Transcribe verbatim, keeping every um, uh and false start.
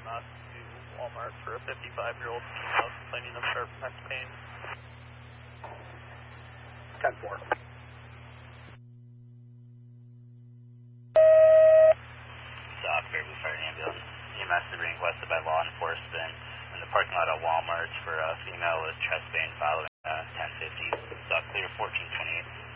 out to Walmart for a fifty-five-year-old female complaining of sharp neck pain. ten four. Doc, Fairview Fire Ambulance. E M S is being requested by law enforcement in the parking lot of Walmart for a female with chest pain following uh, ten fifty. Doc, clear fourteen twenty-eight.